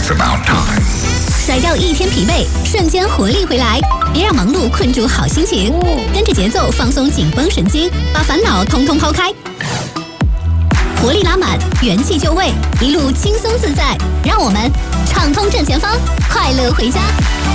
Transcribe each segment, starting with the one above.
It's about time. 甩掉一天疲惫，瞬间活力回来。别让忙碌困住好心情，跟着节奏放松紧绷神经，把烦恼统统抛开。活力拉满，元气就位，一路轻松自在。让我们畅通正前方，快乐回家。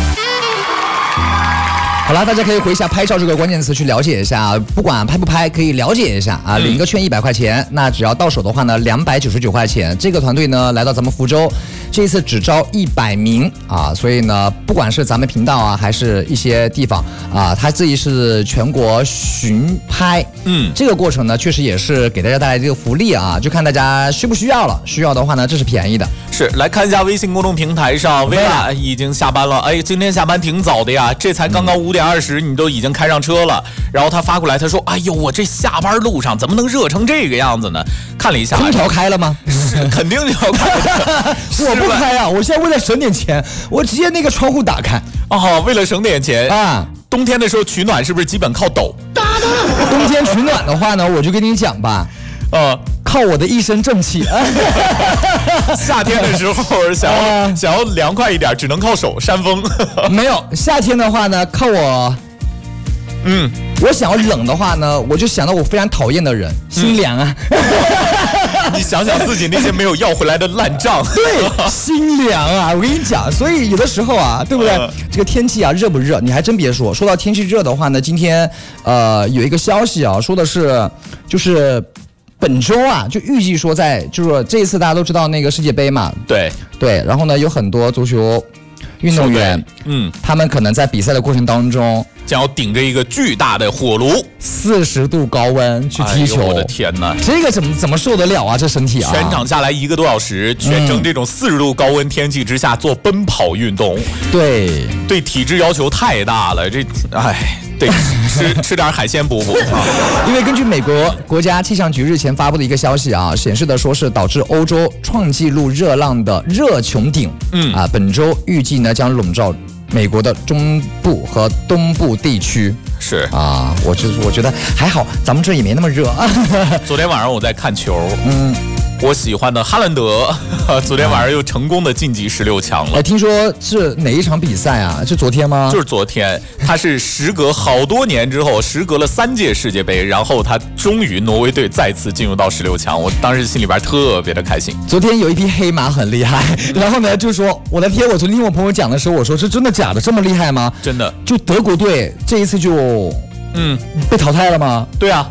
好了，大家可以回一下拍照这个关键词去了解一下，不管拍不拍，可以了解一下啊。领一个券100块钱，那只要到手的话呢，299块钱。这个团队呢来到咱们福州，这一次只招100名啊，所以呢，不管是咱们频道啊，还是一些地方啊，他自己是全国巡拍，这个过程呢，确实也是给大家带来这个福利啊，就看大家需不需要了。需要的话呢，这是便宜的。 是，来看一下微信公众平台上，薇娅已经下班了。哎，今天下班挺早的呀，这才刚刚5点20，你都已经开上车了。然后他发过来，他说：“哎呦，我这下班路上怎么能热成这个样子呢？”看了一下， 空调开了吗？ 是，肯定要开的。 我不开啊，我现在为了省点钱，我直接那个窗户打开。 哦，为了省点钱啊。冬天的时候取暖是不是基本靠抖？ 冬天取暖的话呢，我就跟你讲吧。靠我的一身正气。 夏天的时候想要凉快一点，只能靠手扇风。 没有，夏天的话呢，靠我。我想要冷的话呢，我就想到我非常讨厌的人，心凉啊。 你想想自己那些没有要回来的烂账。 对，心凉啊！我跟你讲，所以有的时候啊，对不对？这个天气啊，热不热？你还真别说，说到天气热的话呢，今天有一个消息啊，说的是就是本周啊，就预计说就是说这一次大家都知道那个世界杯嘛， 对， 然后呢有很多足球运动员，他们可能在比赛的过程当中将要顶着一个巨大的火炉 ，40度高温去踢球。 我的天哪， 这个怎么受得了啊？这身体啊！ 全场下来1个多小时，全程这种40度高温天气之下做奔跑运动，对体质要求太大了。对，吃点海鲜补补啊。 因为根据美国国家气象局日前发布的一个消息啊，显示的说是导致欧洲创纪录热浪的热穹顶，本周预计呢将笼罩美国的中部和东部地区。 是啊，我觉得还好，咱们这也没那么热。 昨天晚上我在看球，我喜欢的哈兰德，昨天晚上又成功的晋级16强了。 听说是哪一场比赛啊？是昨天吗？ 就是昨天，他是时隔好多年之后，时隔了3届世界杯，然后他终于挪威队再次进入到16强，我当时心里边特别的开心。 昨天有一匹黑马很厉害，然后呢就说我的天，我昨天听我朋友讲的时候，我说是真的假的，这么厉害吗？ 真的， 就德国队这一次就被淘汰了吗？ 对啊。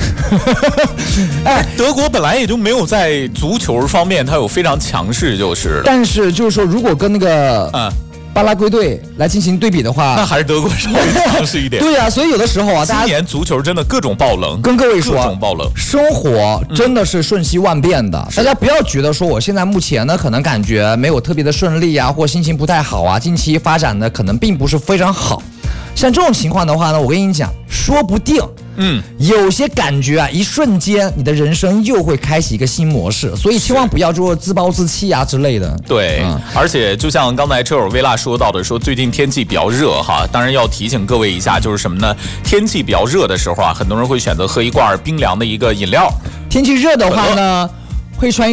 德国本来也就没有在足球方面它有非常强势就是了， 但是就是说如果跟那个巴拉圭队来进行对比的话， 那还是德国稍微强势一点。 对啊，所以有的时候啊， 今年足球真的各种爆冷， 跟各位说， 各种爆冷， 生活真的是瞬息万变的。大家不要觉得说我现在目前呢可能感觉没有特别的顺利啊，或心情不太好啊，近期发展呢可能并不是非常好。像这种情况的话呢，我跟你讲，说不定有些感觉啊，一瞬间你的人生又会开启一个新模式，所以千万不要做自暴自弃啊之类的。 对，而且就像刚才车友薇拉说到的，说最近天气比较热哈，当然要提醒各位一下，就是什么呢？天气比较热的时候啊，很多人会选择喝一罐冰凉的一个饮料。 天气热的话呢，会穿